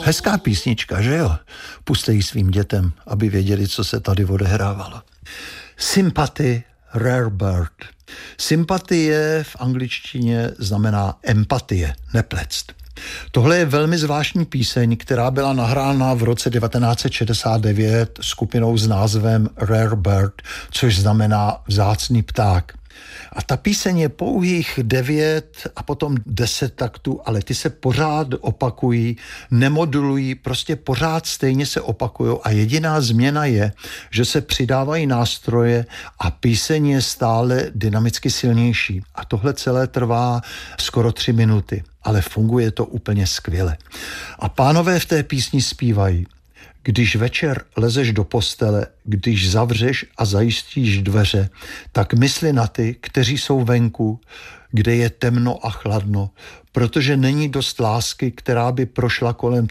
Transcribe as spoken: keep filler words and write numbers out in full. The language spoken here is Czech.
Hezká písnička, že jo? Puste ji svým dětem, aby věděli, co se tady odehrávalo. Sympathy, Rare Bird. Sympatie v angličtině znamená empatie, nepletst. Tohle je velmi zvláštní píseň, která byla nahrána v roce devatenáct set šedesát devět skupinou s názvem Rare Bird, což znamená vzácný pták. A ta píseň je pouhých devět a potom deset taktů, ale ty se pořád opakují, nemodulují, prostě pořád stejně se opakují a jediná změna je, že se přidávají nástroje a píseň je stále dynamicky silnější. A tohle celé trvá skoro tři minuty, ale funguje to úplně skvěle. A pánové v té písni zpívají: když večer lezeš do postele, když zavřeš a zajistíš dveře, tak mysli na ty, kteří jsou venku, kde je temno a chladno, protože není dost lásky, která by prošla kolem